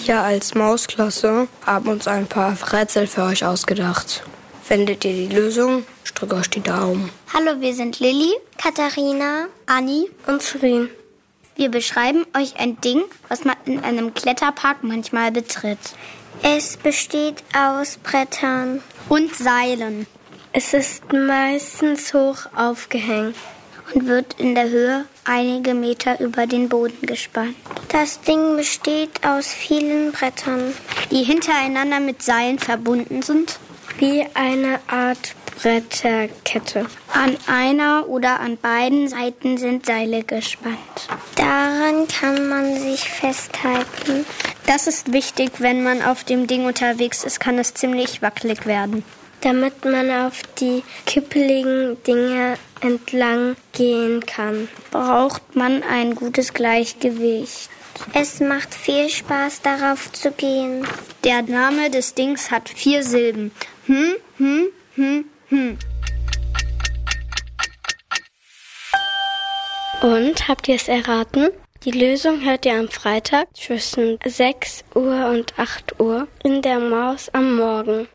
Wir als Mausklasse haben uns ein paar Rätsel für euch ausgedacht. Findet ihr die Lösung? Ich drücke euch die Daumen. Hallo, wir sind Lilly, Katharina, Anni und Srin. Wir beschreiben euch ein Ding, was man in einem Kletterpark manchmal betritt. Es besteht aus Brettern und Seilen. Es ist meistens hoch aufgehängt und wird in der Höhe einige Meter über den Boden gespannt. Das Ding besteht aus vielen Brettern, die hintereinander mit Seilen verbunden sind. Wie eine Art Bretterkette. An einer oder an beiden Seiten sind Seile gespannt. Daran kann man sich festhalten. Das ist wichtig, wenn man auf dem Ding unterwegs ist, kann es ziemlich wackelig werden. Damit man auf die kippeligen Dinge entlang gehen kann, braucht man ein gutes Gleichgewicht. Es macht viel Spaß, darauf zu gehen. Der Name des Dings hat 4 Silben. Und, habt ihr es erraten? Die Lösung hört ihr am Freitag zwischen 6 Uhr und 8 Uhr in der Maus am Morgen.